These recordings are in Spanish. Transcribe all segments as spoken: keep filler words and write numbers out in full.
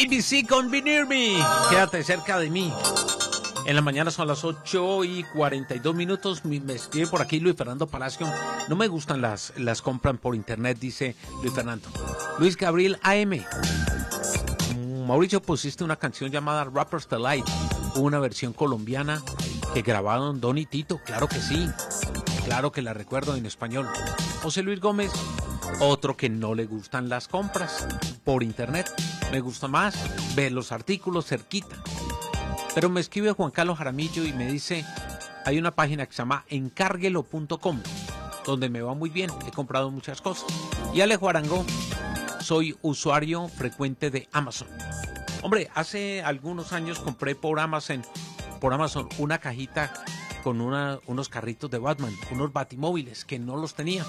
A B C con Be Near Me. Quédate cerca de mí. En la mañana son las ocho y cuarenta y dos minutos. Me escribe por aquí Luis Fernando Palacio. No me gustan las, las compran por internet, dice Luis Fernando. Luis Gabriel A M. Mauricio, pusiste una canción llamada Rapper's Delight. Una versión colombiana que grabaron Don y Tito. Claro que sí. Claro que la recuerdo en español. José Luis Gómez. Otro que no le gustan las compras por internet. Me gusta más ver los artículos cerquita. Pero me escribe Juan Carlos Jaramillo y me dice, hay una página que se llama encárguelo punto com, donde me va muy bien, he comprado muchas cosas. Y Alejo Arango, soy usuario frecuente de Amazon. Hombre, hace algunos años compré por Amazon, por Amazon una cajita con una, unos carritos de Batman, unos batimóviles que no los tenía.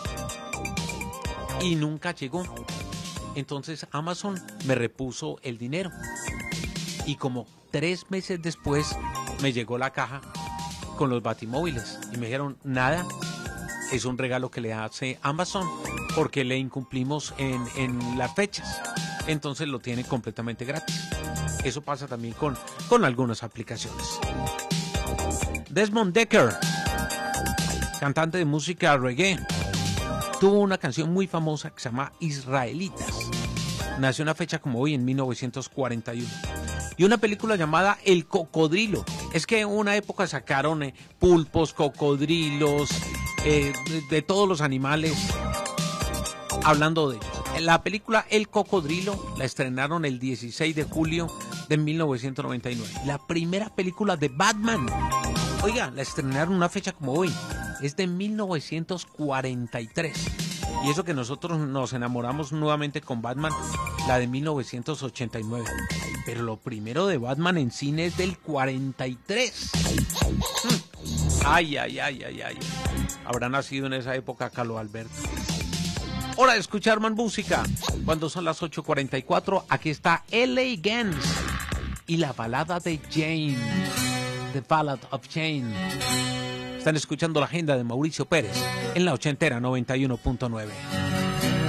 Y nunca llegó. Entonces Amazon me repuso el dinero. Y como tres meses después me llegó la caja con los batimóviles. Y me dijeron, nada, es un regalo que le hace Amazon porque le incumplimos en, en las fechas. Entonces lo tiene completamente gratis. Eso pasa también con, con algunas aplicaciones. Desmond Decker, cantante de música reggae, tuvo una canción muy famosa que se llama Israelitas. Nació una fecha como hoy en mil novecientos cuarenta y uno. Y una película llamada El Cocodrilo. Es que en una época sacaron eh, pulpos, cocodrilos, eh, de, de todos los animales, hablando de ellos. La película El Cocodrilo la estrenaron el dieciséis de julio de mil novecientos noventa y nueve. La primera película de Batman, oiga, la estrenaron una fecha como hoy. Es de mil novecientos cuarenta y tres. Y eso que nosotros nos enamoramos nuevamente con Batman, la de mil novecientos ochenta y nueve. Pero lo primero de Batman en cine es del cuarenta y tres. Ay, ay, ay, ay, ay. Habrá nacido en esa época Carlos Alberto. Hora de escuchar más música. Cuando son las ocho cuarenta y cuatro, aquí está L A Gens y la balada de Jane. The Ballad of Jane. Están escuchando la agenda de Mauricio Pérez en la ochentera noventa y uno punto nueve.